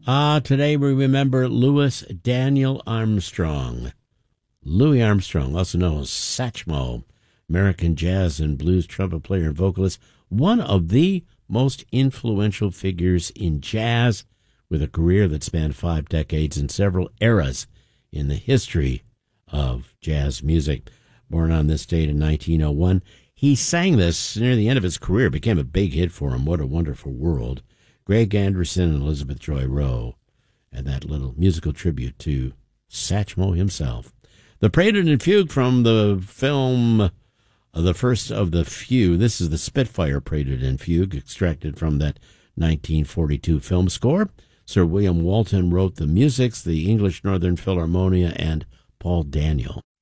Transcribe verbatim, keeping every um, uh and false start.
Ah, today we remember Louis Daniel Armstrong. Louis Armstrong, also known as Satchmo, American jazz and blues trumpet player and vocalist, one of the most influential figures in jazz, with a career that spanned five decades and several eras in the history of jazz music. Born on this date in nineteen oh one, he sang this near the end of his career. It became a big hit for him. What a Wonderful World. Greg Anderson and Elizabeth Joy Rowe, and that little musical tribute to Satchmo himself. The Prelude and Fugue from the film uh, The First of the Few. This is the Spitfire Prelude and Fugue, extracted from that nineteen forty-two film score. Sir William Walton wrote the music, the English Northern Philharmonia, and Paul Daniel